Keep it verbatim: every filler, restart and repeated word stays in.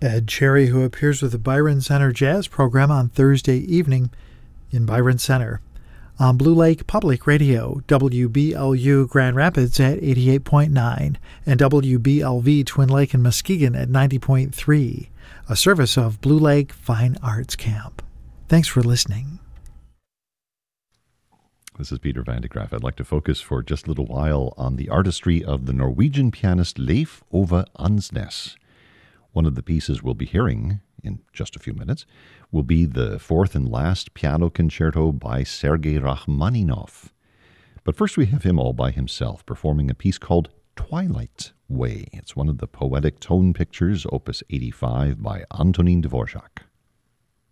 Ed Cherry, who appears with the Byron Center Jazz program on Thursday evening in Byron Center. On Blue Lake Public Radio, W B L U Grand Rapids at eighty-eight point nine and W B L V Twin Lake and Muskegon at ninety point three, a service of Blue Lake Fine Arts Camp. Thanks for listening. This is Peter Van de Graaf. I'd like to focus for just a little while on the artistry of the Norwegian pianist Leif Ove Ansnes. One of the pieces we'll be hearing in just a few minutes will be the fourth and last piano concerto by Sergei Rachmaninoff. But first we have him all by himself, performing a piece called Twilight Way. It's one of the poetic tone pictures, opus eighty-five by Antonin Dvorak.